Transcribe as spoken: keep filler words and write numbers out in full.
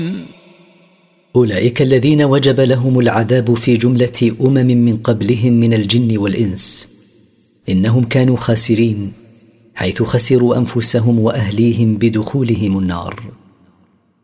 أولئك الذين وجب لهم العذاب في جملة أمم من قبلهم من الجن والإنس، إنهم كانوا خاسرين، حيث خسروا أنفسهم وأهليهم بدخولهم النار.